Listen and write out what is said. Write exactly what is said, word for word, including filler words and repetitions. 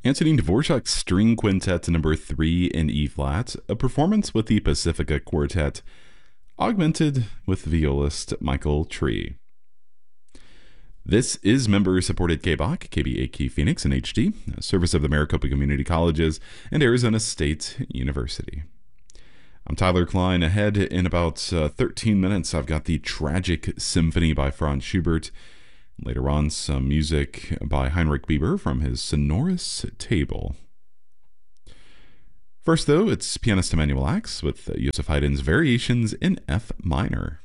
Antonin Dvorak's String Quintet number three in E-flat, a performance with the Pacifica Quartet, augmented with violist Michael Tree. This is member-supported K B O C, K B A Q Phoenix in H D, a service of the Maricopa Community Colleges and Arizona State University. I'm Tyler Klein. Ahead in about uh, thirteen minutes, I've got the Tragic Symphony by Franz Schubert. Later on, some music by Heinrich Bieber from his Sonorous Table. First, though, it's pianist Emanuel Ax with Joseph Haydn's Variations in F minor.